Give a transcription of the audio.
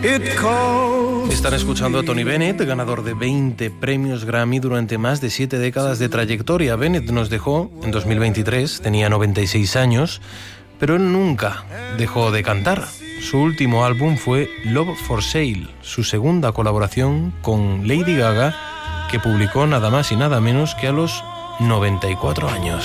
Están escuchando a Tony Bennett, ganador de 20 premios Grammy durante más de 7 décadas de trayectoria. Bennett nos dejó en 2023, tenía 96 años, pero él nunca dejó de cantar. Su último álbum fue Love for Sale, su segunda colaboración con Lady Gaga, que publicó nada más y nada menos que a los 94 años.